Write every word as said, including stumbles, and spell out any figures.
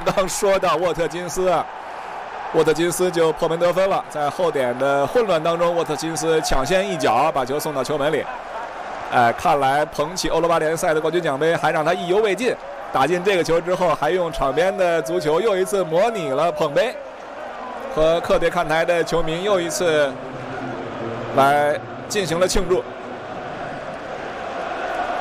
刚说到沃特金斯啊，沃特金斯就破门得分了，在后点的混乱当中，沃特金斯抢先一脚把球送到球门里。哎，看来捧起欧罗巴联赛的冠军奖杯还让他意犹未尽。打进这个球之后，还用场边的足球又一次模拟了捧杯，和客队看台的球迷又一次来进行了庆祝。